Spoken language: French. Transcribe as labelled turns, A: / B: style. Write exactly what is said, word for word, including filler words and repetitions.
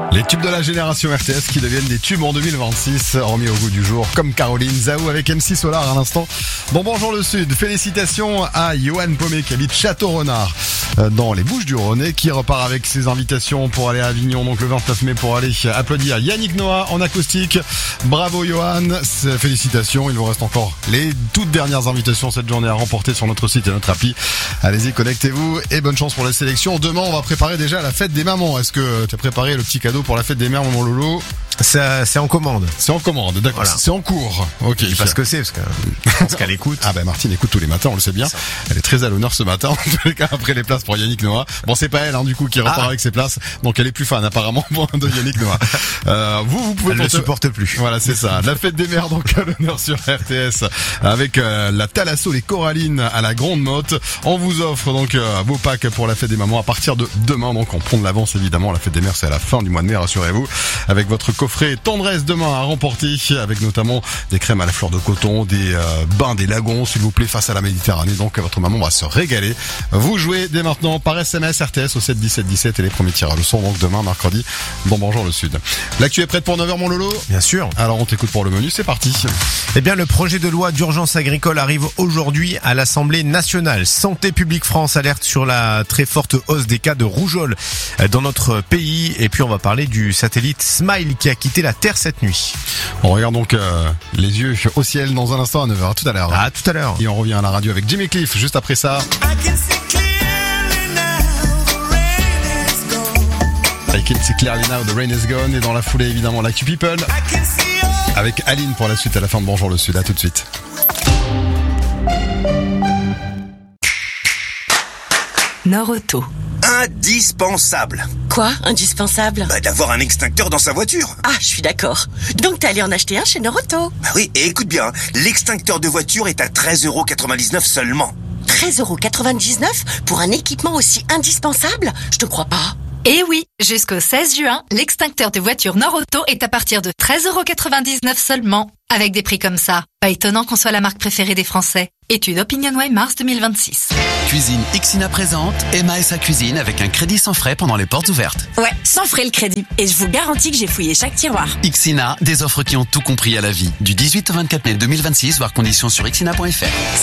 A: Les tubes de la génération R T S qui deviennent des tubes en deux mille vingt-six, remis au goût du jour, comme Caroline Zaou avec M C Solar à l'instant. Bon, bonjour le Sud. Félicitations à Johan Paumet qui habite Château-Renard dans les Bouches-du-Rhône et qui repart avec ses invitations pour aller à Avignon, donc le vingt-neuf mai, pour aller applaudir Yannick Noah en acoustique. Bravo Johan, félicitations. Il vous reste encore les toutes dernières invitations cette journée à remporter sur notre site et notre appli. Allez-y, connectez-vous et bonne chance pour la sélection. Demain, on va préparer déjà la fête des mamans. Est-ce que tu as préparé le petit cadeau pour la fête des mères, maman Lolo?
B: Ça, c'est en commande.
A: C'est en commande, d'accord. Voilà. C'est en cours. Ok.
B: Je sais pas ce que c'est, parce que je pense qu'elle écoute.
A: Ah ben Martine écoute tous les matins, on le sait bien. Elle est très à l'honneur ce matin, en tous les cas, après les places pour Yannick Noah. Bon, c'est pas elle, hein, du coup, qui repart ah. avec ses places. Donc elle est plus fan, apparemment, de Yannick Noah. Euh, vous, vous pouvez...
B: Elle ne le supporte plus.
A: Voilà, c'est ça. La fête des mères, donc, à l'honneur sur R T S, avec euh, la Thalasso, les Corallines à la Grande Motte. On vous offre, donc, euh, vos packs pour la fête des mamans à partir de demain. Donc, on prend de l'avance, évidemment. La fête des mères, c'est à la fin du mois de mai, rassurez-vous. Avec votre coffret tendresse demain à remporter, avec notamment des crèmes à la fleur de coton, des euh, bains des lagons, s'il vous plaît, face à la Méditerranée. Donc votre maman va se régaler. Vous jouez dès maintenant par S M S R T S au sept dix-sept dix-sept et les premiers tirages le sont donc demain, mercredi. Bon, bonjour le Sud. L'actu est prête pour neuf heures, mon Lolo?
B: Bien sûr.
A: Alors on t'écoute pour le menu, c'est parti.
B: Eh bien, le projet de loi d'urgence agricole arrive aujourd'hui à l'Assemblée nationale. Santé publique France alerte sur la très forte hausse des cas de rougeole dans notre pays. Et puis on va parler du satellite Smile qui a quitté la Terre cette nuit.
A: On regarde donc euh, les yeux au ciel dans un instant à neuf heures. À tout à l'heure.
B: À tout à l'heure.
A: Et on revient à la radio avec Jimmy Cliff juste après ça. I can see clearly now the rain is gone. Et dans la foulée, évidemment, l'actu people avec Aline pour la suite à la fin de Bonjour le Sud. À tout de suite.
C: Norauto.
D: Indispensable.
C: Quoi, indispensable?
D: Bah, d'avoir un extincteur dans sa voiture.
C: Ah, je suis d'accord. Donc t'es allé en acheter un chez Norauto?
D: Bah oui, et écoute bien, l'extincteur de voiture est à treize euros quatre-vingt-dix-neuf seulement.
C: treize euros quatre-vingt-dix-neuf pour un équipement aussi indispensable? Je te crois pas.
E: Eh oui, jusqu'au seize juin, l'extincteur de voiture Norauto est à partir de treize euros quatre-vingt-dix-neuf seulement. Avec des prix comme ça, pas étonnant qu'on soit la marque préférée des Français. Étude OpinionWay mars deux mille vingt-six.
F: Cuisine Ixina présente Emma et sa cuisine avec un crédit sans frais pendant les portes ouvertes.
G: Ouais, sans frais le crédit. Et je vous garantis que j'ai fouillé chaque tiroir.
F: Ixina, des offres qui ont tout compris à la vie. Du dix-huit au vingt-quatre mai deux mille vingt-six, voire conditions sur ixina point f r.